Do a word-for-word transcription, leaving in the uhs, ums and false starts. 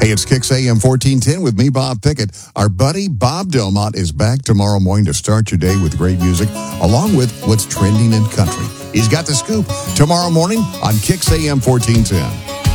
Hey, it's Kix A M fourteen ten with me, Bob Pickett. Our buddy Bob Delmont is back tomorrow morning to start your day with great music, along with what's trending in country. He's got the scoop tomorrow morning on Kix A M fourteen ten.